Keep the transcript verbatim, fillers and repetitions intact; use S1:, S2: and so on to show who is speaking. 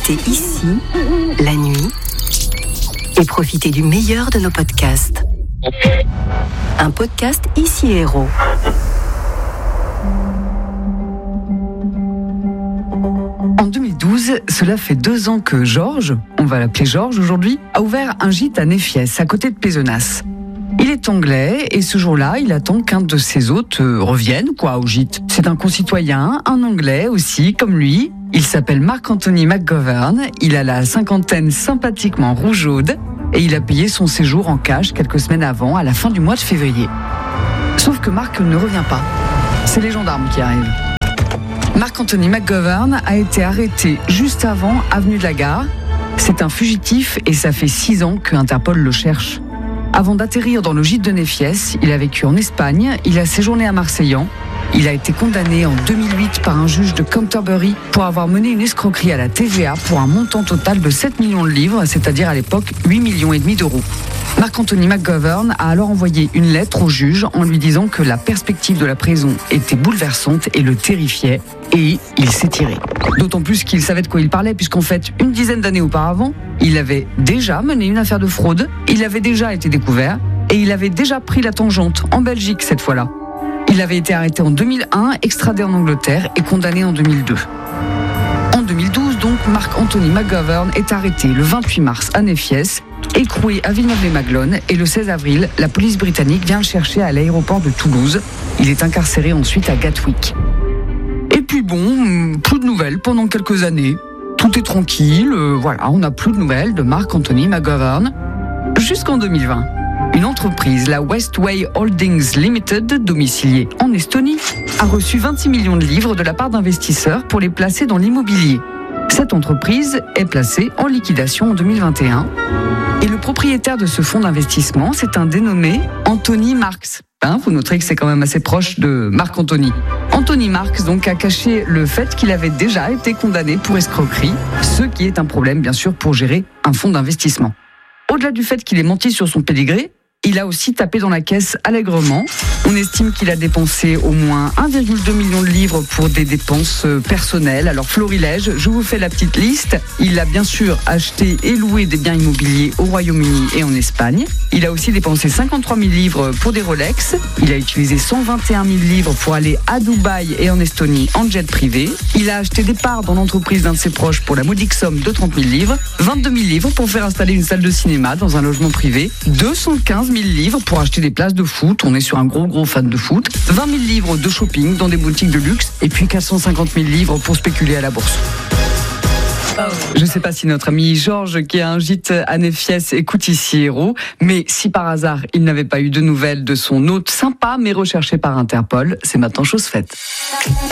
S1: Restez ici, la nuit, et profitez du meilleur de nos podcasts. Un podcast Ici Héros.
S2: En deux mille douze, cela fait deux ans que Georges, on va l'appeler Georges aujourd'hui, a ouvert un gîte à Néfiès, à côté de Pézenas. Il est anglais et ce jour-là, il attend qu'un de ses hôtes euh, revienne quoi, au gîte. C'est un concitoyen, un anglais aussi, comme lui. Il s'appelle Marc-Anthony McGovern, il a la cinquantaine sympathiquement rougeaude et il a payé son séjour en cash quelques semaines avant, à la fin du mois de février. Sauf que Marc ne revient pas. C'est les gendarmes qui arrivent. Marc-Anthony McGovern a été arrêté juste avant avenue de la Gare. C'est un fugitif et ça fait six ans que Interpol le cherche. Avant d'atterrir dans le gîte de Néfiès, il a vécu en Espagne, il a séjourné à Marseillan. Il a été condamné en deux mille huit par un juge de Canterbury pour avoir mené une escroquerie à la T V A pour un montant total de sept millions de livres, c'est-à-dire à l'époque huit millions et demi d'euros. Marc-Anthony McGovern a alors envoyé une lettre au juge en lui disant que la perspective de la prison était bouleversante et le terrifiait, et il s'est tiré. D'autant plus qu'il savait de quoi il parlait, puisqu'en fait, une dizaine d'années auparavant, il avait déjà mené une affaire de fraude, il avait déjà été découvert, et il avait déjà pris la tangente, en Belgique cette fois-là. Il avait été arrêté en deux mille un, extradé en Angleterre et condamné en deux mille deux. En deux mille douze, donc, Marc-Anthony McGovern est arrêté le vingt-huit mars à Néfiès, écroué à Villeneuve-les-Maguelones, et le seize avril, la police britannique vient le chercher à l'aéroport de Toulouse. Il est incarcéré ensuite à Gatwick. Et puis bon, plus de nouvelles pendant quelques années. Tout est tranquille, euh, voilà, on n'a plus de nouvelles de Marc-Anthony McGovern. Jusqu'en deux mille vingt. Une entreprise, la Westway Holdings Limited, domiciliée en Estonie, a reçu vingt-six millions de livres de la part d'investisseurs pour les placer dans l'immobilier. Cette entreprise est placée en liquidation en deux mille vingt et un. Et le propriétaire de ce fonds d'investissement, c'est un dénommé Anthony Marks. Hein, vous noterez que c'est quand même assez proche de Marc-Anthony. Anthony Marks donc a caché le fait qu'il avait déjà été condamné pour escroquerie, ce qui est un problème bien sûr pour gérer un fonds d'investissement. Au-delà du fait qu'il ait menti sur son pédigré, il a aussi tapé dans la caisse allègrement. On estime qu'il a dépensé au moins un virgule deux million de livres pour des dépenses personnelles. Alors florilège, je vous fais la petite liste. Il a bien sûr acheté et loué des biens immobiliers au Royaume-Uni et en Espagne. Il a aussi dépensé cinquante-trois mille livres pour des Rolex. Il a utilisé cent vingt et un mille livres pour aller à Dubaï et en Estonie en jet privé. Il a acheté des parts dans l'entreprise d'un de ses proches pour la modique somme de trente mille livres. vingt-deux mille livres pour faire installer une salle de cinéma dans un logement privé. deux cent quinze mille livres pour acheter des places de foot, on est sur un gros gros fan de foot, vingt mille livres de shopping dans des boutiques de luxe et puis quatre cent cinquante mille livres pour spéculer à la bourse. Je ne sais pas si notre ami Georges, qui a un gîte à Néfiès, écoute Ici Héros, mais si par hasard il n'avait pas eu de nouvelles de son hôte sympa mais recherché par Interpol, c'est maintenant chose faite.